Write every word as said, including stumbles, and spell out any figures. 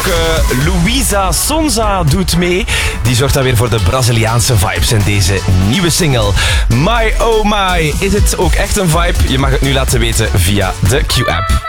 ook uh, Luisa Sonza doet mee. Die zorgt dan weer voor de Braziliaanse vibes in deze nieuwe single. My oh my, is het ook echt een vibe? Je mag het nu laten weten via de Q-app.